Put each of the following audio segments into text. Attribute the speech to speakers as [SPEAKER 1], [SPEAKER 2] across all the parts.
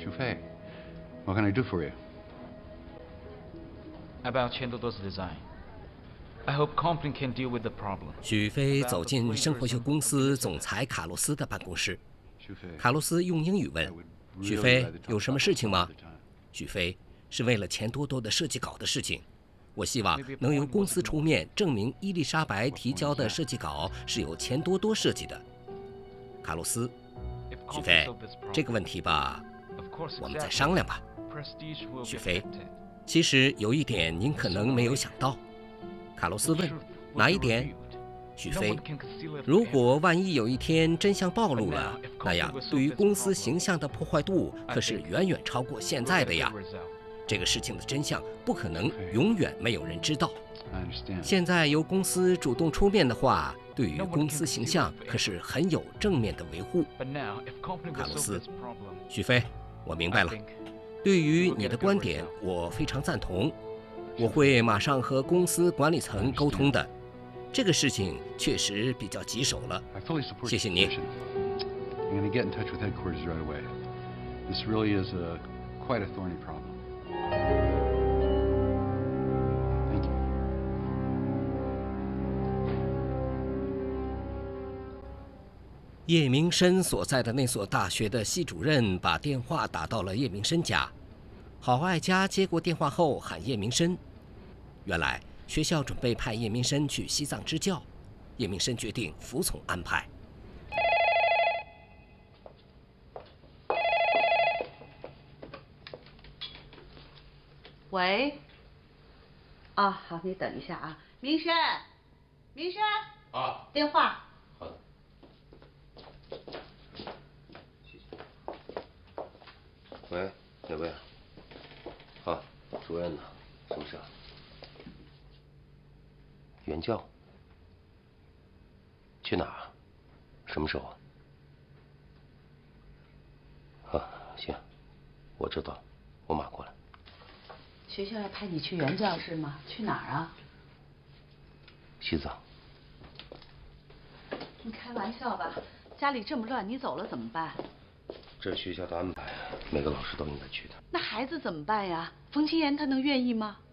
[SPEAKER 1] Shufei, what can I do for you?
[SPEAKER 2] About Chendodo's design. I hope Compton can deal with the problem.
[SPEAKER 3] 许飞走进生活秀公司总裁卡洛斯的办公室。卡洛斯用英语问：“许飞，有什么事情吗？”许飞：“是为了钱多多的设计稿的事情。我希望能由公司出面证明伊丽莎白提交的设计稿是由钱多多设计的。”卡洛斯：“许飞，这个问题吧，我们再商量吧。”许飞：“其实有一点您可能没有想到。”卡洛斯问：“哪一点？”许飞：“如果万一有一天真相暴露了，那样对于公司形象的破坏度可是远远超过现在的呀。这个事情的真相不可能永远没有人知道。现在由公司主动出面的话，对于公司形象可是很有正面的维护。”卡洛斯：“许飞，我明白了。对于你的观点，我非常赞同。我会马上和公司管理层沟通的。这个事情确实比较棘手了。谢谢您。
[SPEAKER 1] I'm going to get in touch with headquarters right away. This really is quite a thorny problem. Thank you.
[SPEAKER 3] 叶明琛所在的那所大学的系主任把电话打到了叶明琛家。郝爱家接过电话后喊叶明琛。原来学校准备派叶明琛去西藏支教，叶明琛决定服从安排。
[SPEAKER 4] 喂。啊，好，你等一下啊，明琛，明琛。
[SPEAKER 5] 啊。
[SPEAKER 4] 电话。
[SPEAKER 5] 好的。谢谢。喂，哪位？啊，主任呢？什么事啊？援教？去哪儿？什么时候啊？啊，行，我知道，我马过来。
[SPEAKER 4] 学校要派你去援教是吗？去哪儿啊？
[SPEAKER 5] 西藏。
[SPEAKER 4] 你开玩笑吧？家里这么乱，你走了怎么办？
[SPEAKER 5] 这是学校的安排，每个老师都应该去的。
[SPEAKER 4] 那孩子怎么办呀？冯清言他能愿意吗？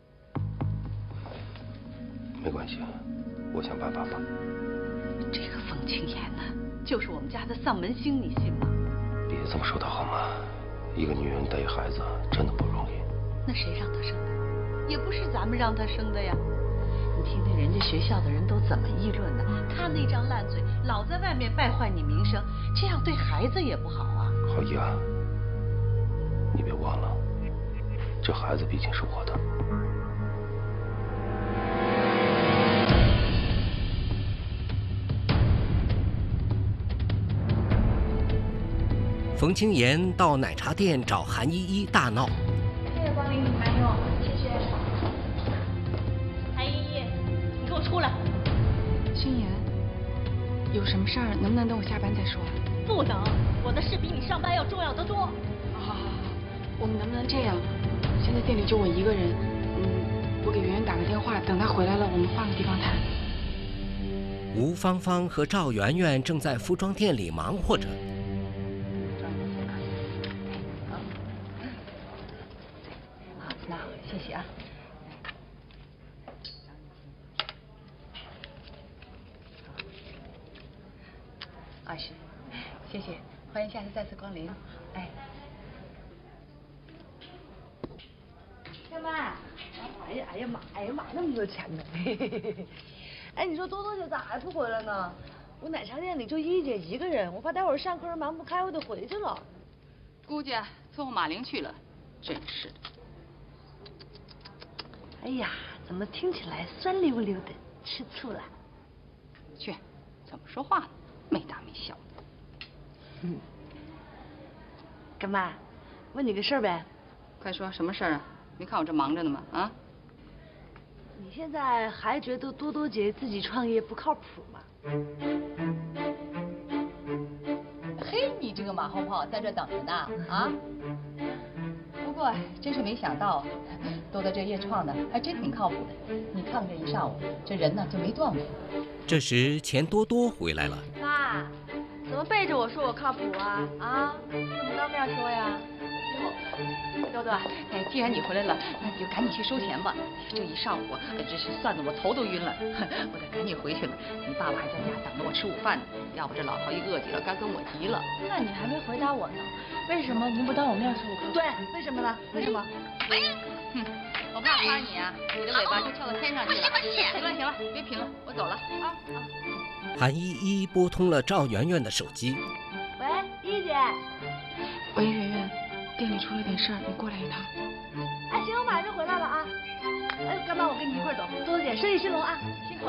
[SPEAKER 5] 没关系，我想办法吧。
[SPEAKER 4] 这个冯清言呢，就是我们家的丧门星，你信吗？
[SPEAKER 5] 别这么说他好吗？一个女人带孩子真的不容易。
[SPEAKER 4] 那谁让他生的？也不是咱们让他生的呀。你听听人家学校的人都怎么议论的？他那张烂嘴，老在外面败坏你名声，这样对孩子也不好啊。
[SPEAKER 5] 郝姨啊，你别忘了，这孩子毕竟是我的。
[SPEAKER 3] 冯清言到奶茶店找韩依依大闹。
[SPEAKER 6] 谢谢光临，女朋友，谢谢。韩依依，你给我出来！
[SPEAKER 7] 清言，有什么事儿能不能等我下班再说？
[SPEAKER 6] 不能，我的事比你上班要重要得多。
[SPEAKER 7] 好，我们能不能这样？现在店里就我一个人，我给圆圆打个电话，等她回来了，我们换个地方谈。
[SPEAKER 3] 吴芳芳和赵媛媛正在服装店里忙活着。
[SPEAKER 4] 谢谢啊。啊是，谢谢，欢迎下次再次光临。哎，
[SPEAKER 8] 干妈，哎呀妈，那么多钱呢！哎，你说多多姐咋还不回来呢？我奶茶店里就依依姐一个人，我怕待会儿上课忙不开，我得回去了。
[SPEAKER 4] 估计伺候马玲去了，真是的。
[SPEAKER 8] 哎呀，怎么听起来酸溜溜的？吃醋了？
[SPEAKER 4] 去，怎么说话呢？没大没小的。
[SPEAKER 8] 干妈，问你个事儿呗。
[SPEAKER 4] 快说，什么事儿啊？没看我这忙着呢吗？啊？
[SPEAKER 8] 你现在还觉得多多姐自己创业不靠谱吗？
[SPEAKER 4] 嘿，你这个马后炮在这等着呢啊！不过真是没想到，多多这业创的还真挺靠谱的。你看这一上午，这人呢就没断过。
[SPEAKER 3] 这时钱多多回来了。
[SPEAKER 8] 妈，怎么背着我说我靠谱啊？啊，怎么当面说呀？
[SPEAKER 4] 多多，哎，既然你回来了，那你就赶紧去收钱吧。这一上午，真是算得我头都晕了，我得赶紧回去了。你爸爸还在家等着我吃午饭呢，要不这老头一饿极了，该跟我急了。
[SPEAKER 6] 那你还没回答我呢，为什么您不当我面说我哥？
[SPEAKER 8] 对，为什么呢？为什么？
[SPEAKER 4] 哼，我怕夸你啊，你的尾巴就翘到天上去了。行了行了，别贫了，我走了啊。
[SPEAKER 3] 韩依依拨通了赵媛媛的手机。
[SPEAKER 8] 喂，依姐。
[SPEAKER 7] 喂，圆圆，店里出了点事儿，你过来一趟。
[SPEAKER 8] 哎，行，我马上就回来了啊。哎，干妈，我跟你一块儿走。多多姐，生意兴隆啊，辛苦